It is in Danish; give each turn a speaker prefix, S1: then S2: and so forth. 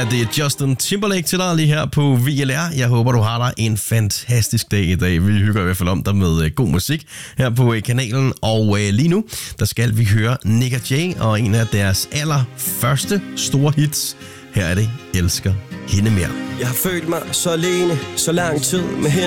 S1: det er Justin Timberlake til dig lige her på VLR. Jeg håber, du har dig en fantastisk dag i dag. Vi hygger i hvert fald om dig med god musik her på kanalen. Og lige nu, der skal vi høre Nick og Jay og en af deres allerførste store hits. Her er det Elsker hende mere.
S2: Jeg har følt mig så alene, så lang tid med hende.